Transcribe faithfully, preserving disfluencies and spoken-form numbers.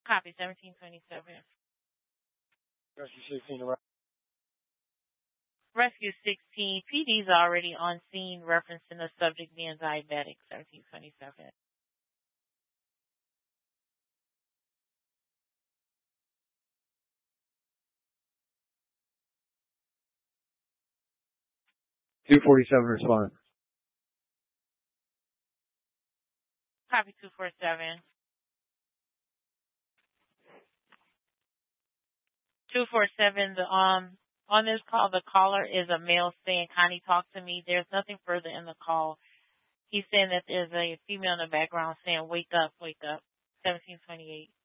Copy seventeen twenty-seven. Rescue sixteen, around. Rescue sixteen, P D's already on scene referencing the subject being diabetic, seventeen twenty-seven. two forty-seven, respond. Copy two forty-seven. two forty-seven, the, um, on this call, the caller is a male saying, Connie, talk to me. There's nothing further in the call. He's saying that there's a female in the background saying, wake up, wake up, seventeen twenty-eight.